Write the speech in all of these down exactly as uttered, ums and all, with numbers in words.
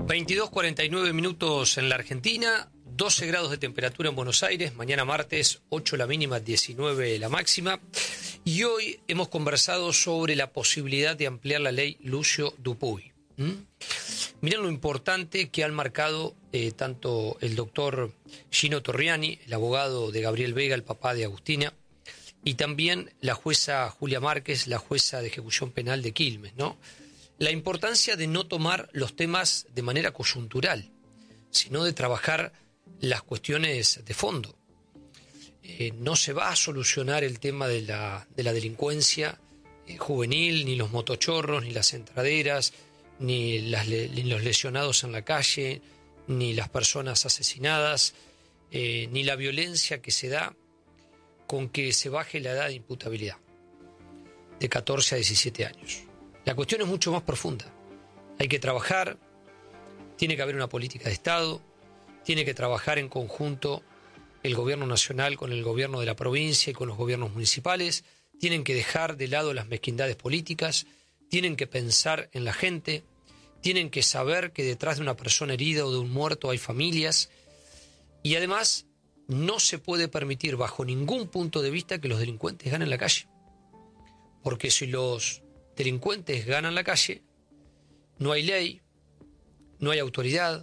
veintidós cuarenta y nueve minutos en la Argentina, doce grados de temperatura en Buenos Aires, mañana martes ocho la mínima, diecinueve la máxima. Y hoy hemos conversado sobre la posibilidad de ampliar la ley Lucio Dupuy. ¿Mm? Miren lo importante que han marcado eh, tanto el doctor Gino Torriani, el abogado de Gabriel Vega, el papá de Agustina, y también la jueza Julia Márquez, la jueza de ejecución penal de Quilmes, ¿no? La importancia de no tomar los temas de manera coyuntural, sino de trabajar las cuestiones de fondo. Eh, no se va a solucionar el tema de la, de la delincuencia eh, juvenil, ni los motochorros, ni las entraderas, ni, las, ni los lesionados en la calle, ni las personas asesinadas, eh, ni la violencia que se da con que se baje la edad de imputabilidad de catorce a diecisiete años. La cuestión es mucho más profunda. Hay que trabajar, tiene que haber una política de Estado, tiene que trabajar en conjunto el gobierno nacional con el gobierno de la provincia y con los gobiernos municipales, tienen que dejar de lado las mezquindades políticas, tienen que pensar en la gente, tienen que saber que detrás de una persona herida o de un muerto hay familias, y además no se puede permitir bajo ningún punto de vista que los delincuentes ganen la calle. Porque si los delincuentes ganan la calle, no hay ley, no hay autoridad,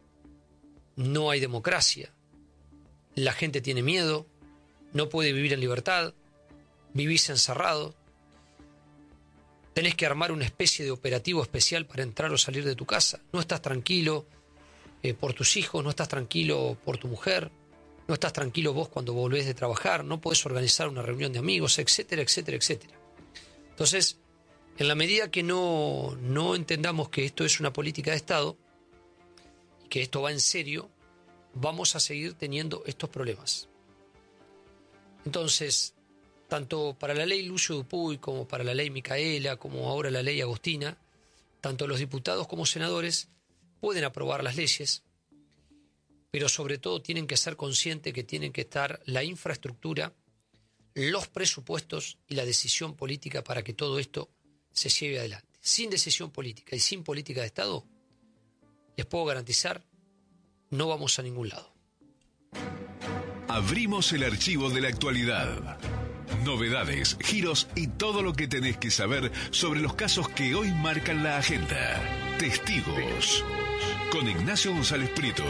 no hay democracia, la gente tiene miedo, no puede vivir en libertad, vivís encerrado, tenés que armar una especie de operativo especial para entrar o salir de tu casa, no estás tranquilo eh, por tus hijos, no estás tranquilo por tu mujer, no estás tranquilo vos cuando volvés de trabajar, no podés organizar una reunión de amigos, etcétera, etcétera, etcétera. Entonces, en la medida que no, no entendamos que esto es una política de Estado y que esto va en serio, vamos a seguir teniendo estos problemas. Entonces, tanto para la ley Lucio Dupuy como para la ley Micaela, como ahora la ley Agustina, tanto los diputados como senadores pueden aprobar las leyes, pero sobre todo tienen que ser conscientes que tienen que estar la infraestructura, los presupuestos y la decisión política para que todo esto se lleve adelante. Sin decisión política y sin política de Estado, les puedo garantizar, no vamos a ningún lado. Abrimos el archivo de la actualidad. Novedades, giros y todo lo que tenés que saber sobre los casos que hoy marcan la agenda. Testigos. Con Ignacio González Prieto.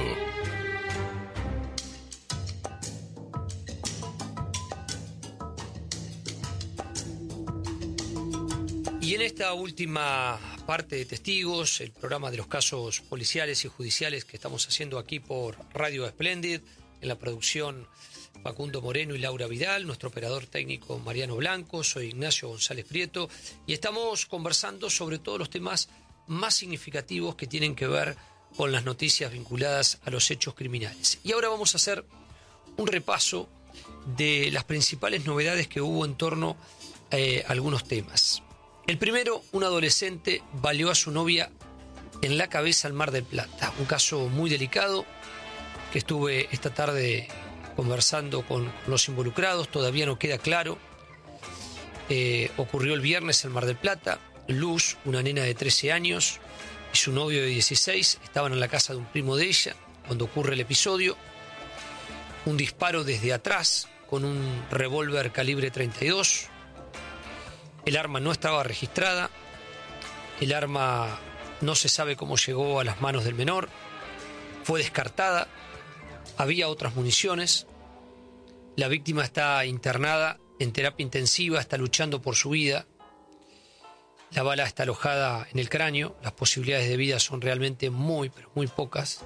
Y en esta última parte de Testigos, el programa de los casos policiales y judiciales que estamos haciendo aquí por Radio Splendid, en la producción Facundo Moreno y Laura Vidal, nuestro operador técnico Mariano Blanco, soy Ignacio González Prieto, y estamos conversando sobre todos los temas más significativos que tienen que ver con las noticias vinculadas a los hechos criminales. Y ahora vamos a hacer un repaso de las principales novedades que hubo en torno eh, a algunos temas. El primero, un adolescente baleó a su novia en la cabeza al Mar del Plata. Un caso muy delicado que estuve esta tarde conversando con los involucrados. Todavía no queda claro. Eh, ocurrió el viernes en Mar del Plata. Luz, una nena de trece años, y su novio de dieciséis estaban en la casa de un primo de ella cuando ocurre el episodio. Un disparo desde atrás con un revólver calibre treinta y dos. El arma no estaba registrada, el arma no se sabe cómo llegó a las manos del menor, fue descartada, había otras municiones, la víctima está internada en terapia intensiva, está luchando por su vida, la bala está alojada en el cráneo, las posibilidades de vida son realmente muy, pero muy pocas.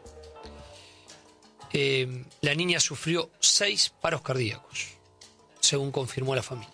Eh, la niña sufrió seis paros cardíacos, según confirmó la familia.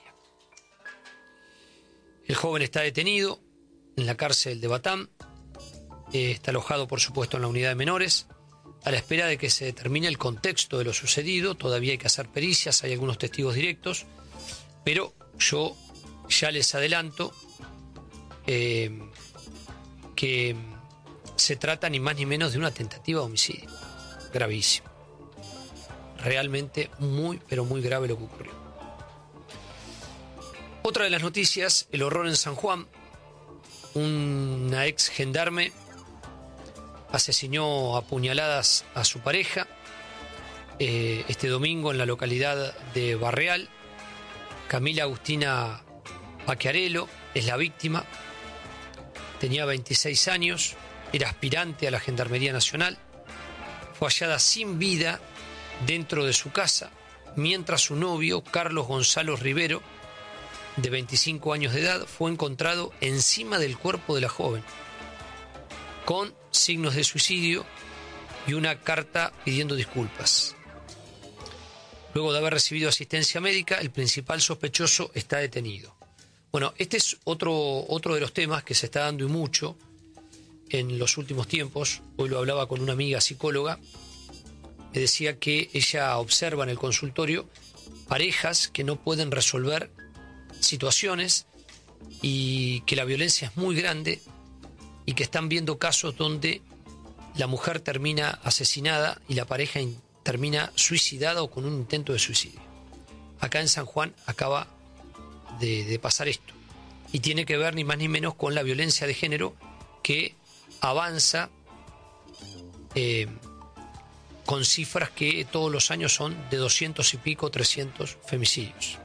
El joven está detenido en la cárcel de Batán, eh, está alojado por supuesto en la unidad de menores, a la espera de que se determine el contexto de lo sucedido. Todavía hay que hacer pericias, hay algunos testigos directos, pero yo ya les adelanto eh, que se trata ni más ni menos de una tentativa de homicidio, gravísimo, realmente muy pero muy grave lo que ocurrió. Otra de las noticias, el horror en San Juan. Una ex gendarme asesinó a puñaladas a su pareja eh, este domingo en la localidad de Barreal. Camila Agustina Pacchiarello es la víctima. Tenía veintiséis años, era aspirante a la Gendarmería Nacional. Fue hallada sin vida dentro de su casa, mientras su novio, Carlos Gonzalo Rivero, de veinticinco años de edad, fue encontrado encima del cuerpo de la joven, con signos de suicidio y una carta pidiendo disculpas. Luego de haber recibido asistencia médica, el principal sospechoso está detenido. Bueno, este es otro, otro de los temas que se está dando y mucho en los últimos tiempos. Hoy lo hablaba con una amiga psicóloga. Me decía que ella observa en el consultorio parejas que no pueden resolver situaciones y que la violencia es muy grande y que están viendo casos donde la mujer termina asesinada y la pareja in- termina suicidada o con un intento de suicidio. Acá en San Juan acaba de, de pasar esto y tiene que ver ni más ni menos con la violencia de género que avanza eh, con cifras que todos los años son de doscientos y pico, trescientos femicidios.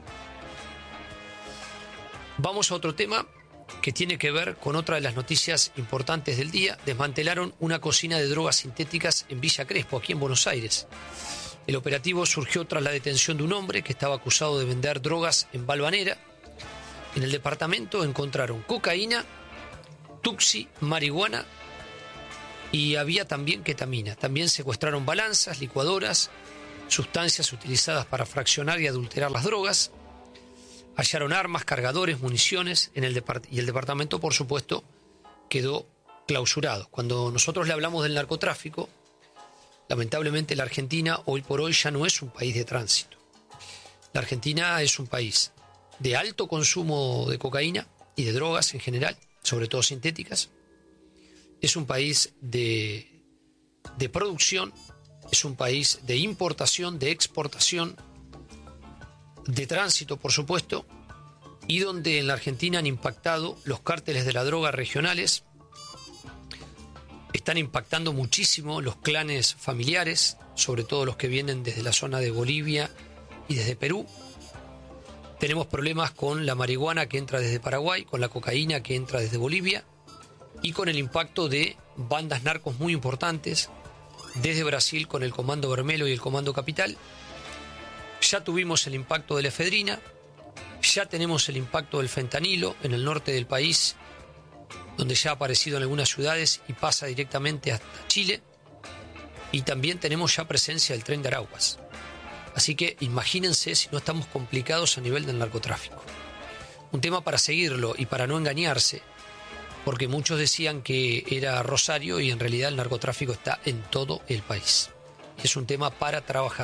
Vamos a otro tema que tiene que ver con otra de las noticias importantes del día. Desmantelaron una cocina de drogas sintéticas en Villa Crespo, aquí en Buenos Aires. El operativo surgió tras la detención de un hombre que estaba acusado de vender drogas en Valvanera. En el departamento encontraron cocaína, tuxi, marihuana y había también ketamina. También secuestraron balanzas, licuadoras, sustancias utilizadas para fraccionar y adulterar las drogas. Hallaron armas, cargadores, municiones en el depart- y el departamento, por supuesto, quedó clausurado. Cuando nosotros le hablamos del narcotráfico, lamentablemente la Argentina hoy por hoy ya no es un país de tránsito. La Argentina es un país de alto consumo de cocaína y de drogas en general, sobre todo sintéticas. Es un país de, de producción, es un país de importación, de exportación, de tránsito, por supuesto, y donde en la Argentina han impactado los cárteles de la droga regionales, están impactando muchísimo los clanes familiares, sobre todo los que vienen desde la zona de Bolivia y desde Perú. Tenemos problemas con la marihuana que entra desde Paraguay, con la cocaína que entra desde Bolivia y con el impacto de bandas narcos muy importantes desde Brasil con el Comando Vermelho y el Comando Capital. Ya tuvimos el impacto de la efedrina, ya tenemos el impacto del fentanilo en el norte del país, donde ya ha aparecido en algunas ciudades y pasa directamente hasta Chile, y también tenemos ya presencia del tren de Araguas. Así que imagínense si no estamos complicados a nivel del narcotráfico. Un tema para seguirlo y para no engañarse, porque muchos decían que era Rosario y en realidad el narcotráfico está en todo el país. Es un tema para trabajar.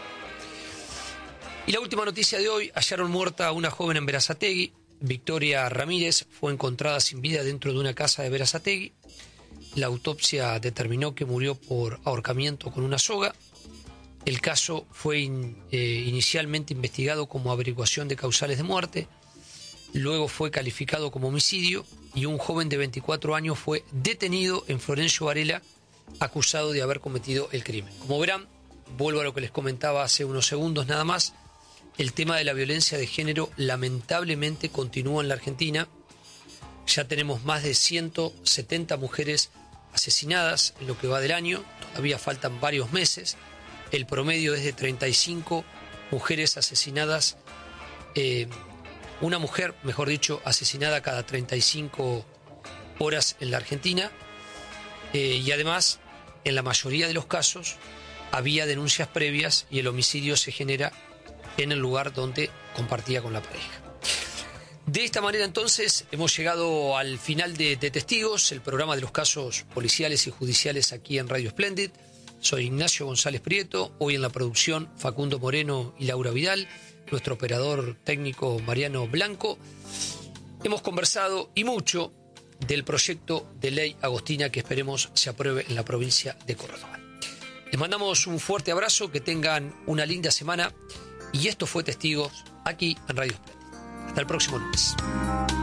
Y la última noticia de hoy: hallaron muerta a una joven en Berazategui. Victoria Ramírez fue encontrada sin vida dentro de una casa de Berazategui. La autopsia determinó que murió por ahorcamiento con una soga. El caso fue in, eh, inicialmente investigado como averiguación de causales de muerte, luego fue calificado como homicidio y un joven de veinticuatro años fue detenido en Florencio Varela acusado de haber cometido el crimen. Como verán, vuelvo a lo que les comentaba hace unos segundos nada más, el tema de la violencia de género lamentablemente continúa en la Argentina. Ya tenemos más de ciento setenta mujeres asesinadas en lo que va del año, todavía faltan varios meses. El promedio es de treinta y cinco mujeres asesinadas, eh, una mujer, mejor dicho, asesinada cada treinta y cinco horas en la Argentina. Eh, y además, en la mayoría de los casos, había denuncias previas y el homicidio se genera en el lugar donde compartía con la pareja. De esta manera, entonces, hemos llegado al final de, de Testigos, el programa de los casos policiales y judiciales aquí en Radio Splendid. Soy Ignacio González Prieto, hoy en la producción Facundo Moreno y Laura Vidal, nuestro operador técnico Mariano Blanco. Hemos conversado y mucho del proyecto de ley Agostina que esperemos se apruebe en la provincia de Córdoba. Les mandamos un fuerte abrazo, que tengan una linda semana y esto fue Testigos aquí en Radio Splendid. Hasta el próximo lunes.